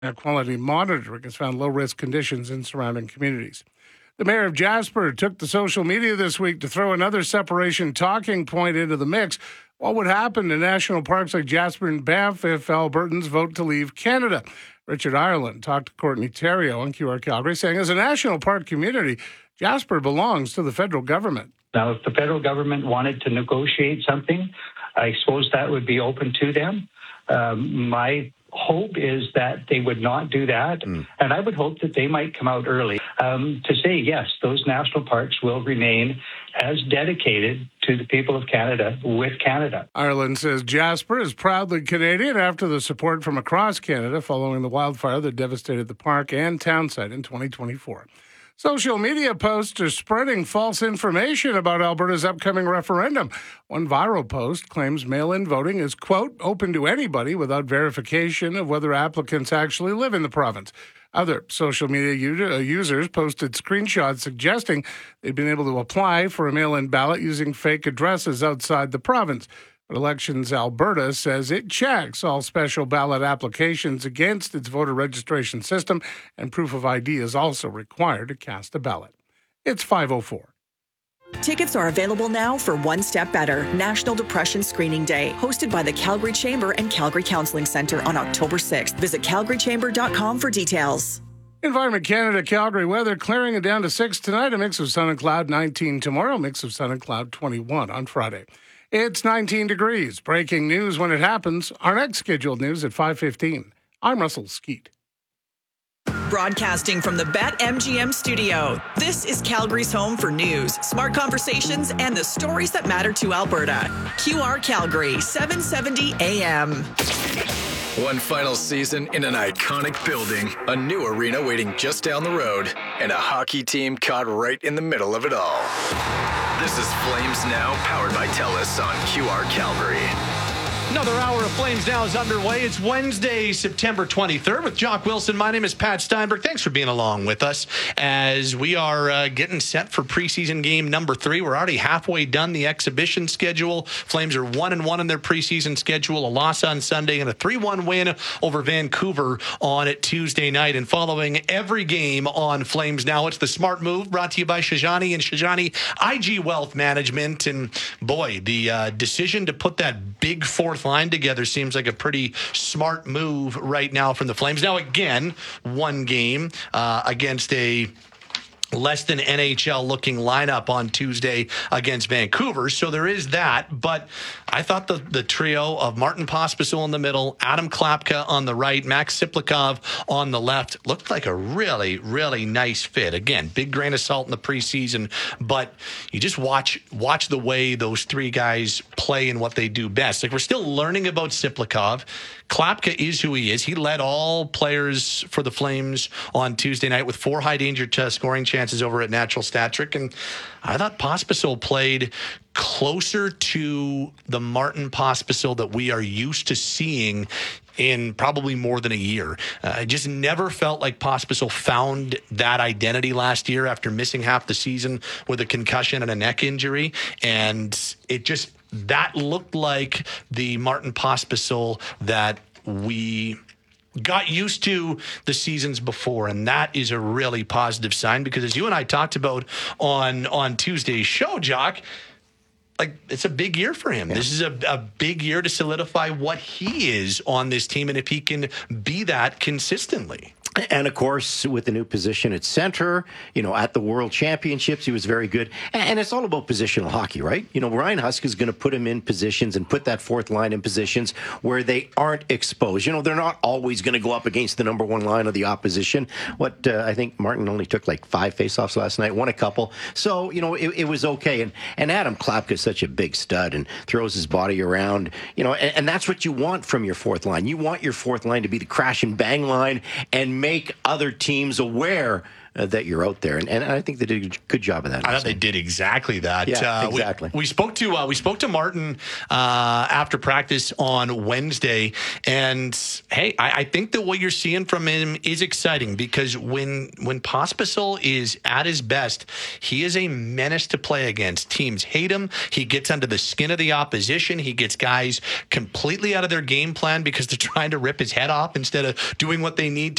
Air quality monitoring has found low-risk conditions in surrounding communities. The mayor of Jasper took to social media this week to throw another separation talking point into the mix. What would happen to national parks like Jasper and Banff if Albertans vote to leave Canada? Richard Ireland talked to Courtney Theriault on QR Calgary, saying as a national park community, Jasper belongs to the federal government. Now, if the federal government wanted to negotiate something, I suppose that would be open to them. My hope is that they would not do that, and I would hope that they might come out early to say, yes, those national parks will remain as dedicated to the people of Canada with Canada. Ireland says Jasper is proudly Canadian after the support from across Canada following the wildfire that devastated the park and town site in 2024. Social media posts are spreading false information about Alberta's upcoming referendum. One viral post claims mail-in voting is, quote, open to anybody without verification of whether applicants actually live in the province. Other social media users posted screenshots suggesting they'd been able to apply for a mail-in ballot using fake addresses outside the province. But Elections Alberta says it checks all special ballot applications against its voter registration system, and proof of ID is also required to cast a ballot. It's 5:04. Tickets are available now for One Step Better, National Depression Screening Day, hosted by the Calgary Chamber and Calgary Counseling Centre on October 6th. Visit calgarychamber.com for details. Environment Canada Calgary weather clearing it down to 6 tonight, a mix of sun and cloud, 19 tomorrow, mix of sun and cloud, 21 on Friday. It's 19 degrees. Breaking news when it happens. Our next scheduled news at 5:15. I'm Russell Skeet. Broadcasting from the BetMGM studio, this is Calgary's home for news, smart conversations, and the stories that matter to Alberta. QR Calgary, 770 AM. One final season in an iconic building, a new arena waiting just down the road, and a hockey team caught right in the middle of it all. This is Flames Now, powered by TELUS on QR Calgary. Another hour of Flames Now is underway. It's Wednesday, September 23rd with Jock Wilson. My name is Pat Steinberg. Thanks for being along with us as we are getting set for preseason game number 3. We're already halfway done the exhibition schedule. Flames are 1-1 in their preseason schedule, a loss on Sunday and a 3-1 win over Vancouver on Tuesday night. And following every game on Flames Now, it's the Smart Move brought to you by Shajani and Shajani IG Wealth Management. And boy, the decision to put that big fourth line together seems like a pretty smart move right now from the Flames. Now, again, one game against a less than NHL-looking lineup on Tuesday against Vancouver. So there is that. But I thought the trio of Martin Pospisil in the middle, Adam Klapka on the right, Max Siplikov on the left looked like a really, really nice fit. Again, big grain of salt in the preseason, but you just watch the way those three guys play and what they do best. Like, we're still learning about Siplikov. Klapka is who he is. He led all players for the Flames on Tuesday night with 4 high-danger scoring chances over at Natural Stat Trick. And I thought Pospisil played closer to the Martin Pospisil that we are used to seeing in probably more than a year. I just never felt like Pospisil found that identity last year after missing half the season with a concussion and a neck injury. And that looked like the Martin Pospisil that we got used to the seasons before, and that is a really positive sign because, as you and I talked about on Tuesday's show, Jock, like, it's a big year for him. Yeah. This is a big year to solidify what he is on this team, and if he can be that consistently. And, of course, with the new position at center, at the World Championships, he was very good. And it's all about positional hockey, right? Ryan Husk is going to put him in positions and put that fourth line in positions where they aren't exposed. They're not always going to go up against the number one line of the opposition. I think Martin only took like 5 faceoffs last night, won a couple. So, it was okay. And Adam Klapka is such a big stud and throws his body around, and that's what you want from your fourth line. You want your fourth line to be the crash and bang line and make other teams aware that you're out there. And I think they did a good job of that. I thought they did exactly that. Yeah, exactly. We spoke to Martin after practice on Wednesday, and hey, I think that what you're seeing from him is exciting because when Pospisil is at his best, he is a menace to play against. Teams hate him. He gets under the skin of the opposition. He gets guys completely out of their game plan because they're trying to rip his head off instead of doing what they need